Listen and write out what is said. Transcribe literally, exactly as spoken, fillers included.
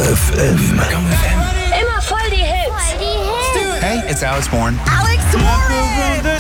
F M. Immer voll die Hits. Hey, it's Alex Bourne. Alex Warren.